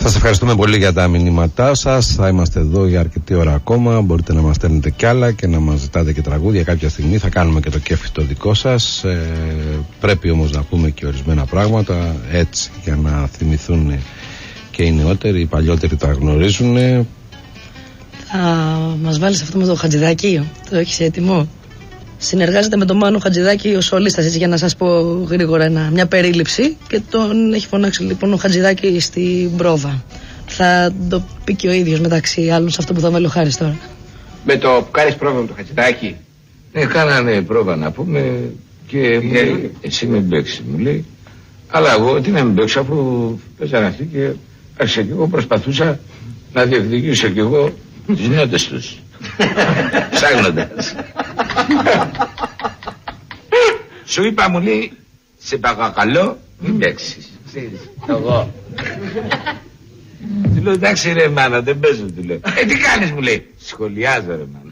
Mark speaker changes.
Speaker 1: Σας ευχαριστούμε πολύ για τα μηνύματά σας. Θα είμαστε εδώ για αρκετή ώρα ακόμα. Μπορείτε να μας στέλνετε κι άλλα και να μας ζητάτε και τραγούδια. Κάποια στιγμή θα κάνουμε και το κέφι το δικό σας. Πρέπει όμως να πούμε και ορισμένα πράγματα έτσι για να θυμηθούν και οι νεότεροι. Οι παλιότεροι τα γνωρίζουν.
Speaker 2: Θα μας βάλεις αυτό με το Χατζηδάκι? Το έχεις έτοιμο? Συνεργάζεται με τον Μάνο Χατζηδάκη ο σολίστας, έτσι, για να σας πω γρήγορα μια περίληψη, και τον έχει φωνάξει λοιπόν ο Χατζηδάκη στην πρόβα. Θα το πει και ο ίδιος μεταξύ άλλων σε αυτό που θα βάλει ο Χάρης τώρα.
Speaker 3: Με το που κάνεις πρόβα με το Χατζηδάκη?
Speaker 4: Ναι, κάνανε πρόβα να πούμε και μου λέει, εσύ με μπέξει, μου λέει. Αλλά εγώ τι να με μπέξω, αφού παίζανε αυτοί και άρχισα και εγώ προσπαθούσα να διεκδικήσω και εγώ τις νιώτες τους. Ψάχνοντας. Σου είπα, μου λέει, σε παρακαλώ μην παίξεις. Εγώ. Του λέω, εντάξει ρε μάνα, δεν παίζω, του λέω. Τι κάνεις, μου λέει. Σχολιάζω ρε μάνα.